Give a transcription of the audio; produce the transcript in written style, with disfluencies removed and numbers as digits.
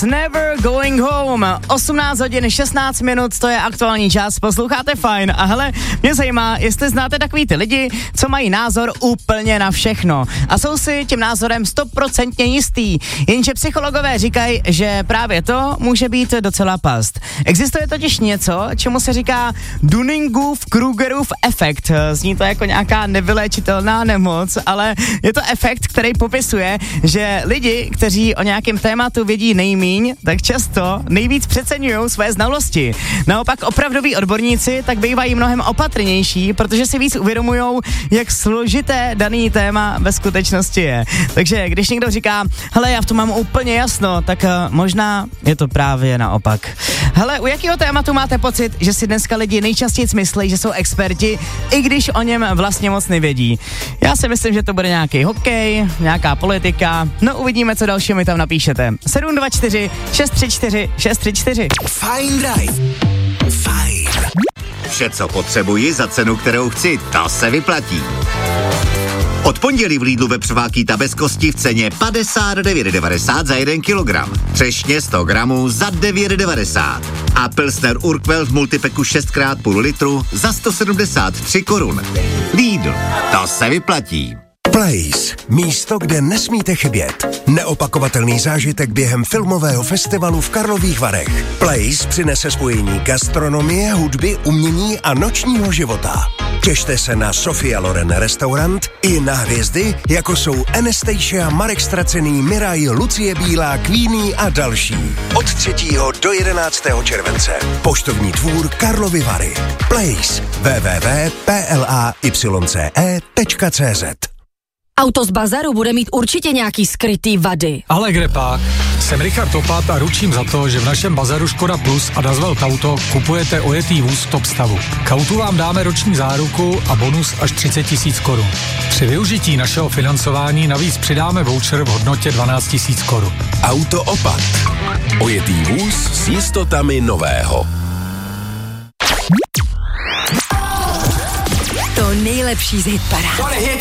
s Never Going Home. 18 hodin 16 minut, to je aktuální čas, posloucháte Fajn. A hele, mě zajímá, jestli znáte takový ty lidi, co mají názor úplně na všechno. A jsou si tím názorem 100% jistý. Jenže psychologové říkají, že právě to může být docela past. Existuje totiž něco, čemu se říká Dunning-Krugerův efekt. Zní to jako nějaká nevyléčitelná nemoc, ale je to efekt, který popisuje, že lidi, kteří o nějakém tématu vědí nejmíň, tak často nejvíc přeceňují své znalosti. Naopak opravdoví odborníci tak bývají mnohem opatrnější, protože si víc uvědomujou, jak složité daný téma ve skutečnosti je. Takže když někdo říká, hele, já v tom mám úplně jasno, tak možná je to právě naopak. Hele, u jakého tématu máte pocit, že si dneska lidi nejčastěji myslí, že jsou experti, i když o něm vlastně moc nevědí? Já si myslím, že to bude nějaký hokej, nějaká politika, no uvidíme, co dalšího mi tam napíšete. 724 634 634. Fajn Drive. Fajn. Vše, co potřebuji za cenu, kterou chci, to se vyplatí. Od pondělí v Lidlu vepřovákýta bez kosti v ceně 59,90 za 1 kilogram. Třešně 100 gramů za 9,90. A Pilsner Urquell v multipeku 6x půl litru za 173 korun. Lidl, to se vyplatí. Place. Místo, kde nesmíte chybět. Neopakovatelný zážitek během filmového festivalu v Karlových Varech. Place přinese spojení gastronomie, hudby, umění a nočního života. Těšte se na Sofia Loren restaurant i na hvězdy, jako jsou Anastasia, Marek Stracený, Miraj, Lucie Bílá, Queenie a další. Od 3. do 11. července. Poštovní dvůr Karlovy Vary. Place. www.playce.cz. Auto z bazaru bude mít určitě nějaký skrytý vady. Ale kde pak? Jsem Richard Topat a ručím za to, že v našem bazaru Škoda Plus a Dazwelt Auto kupujete ojetý vůz v top stavu. K autu vám dáme roční záruku a bonus až 30 000 korun. Při využití našeho financování navíc přidáme voucher v hodnotě 12 000 korun. Auto Opat. Ojetý vůz s jistotami nového. To nejlepší z hitparád.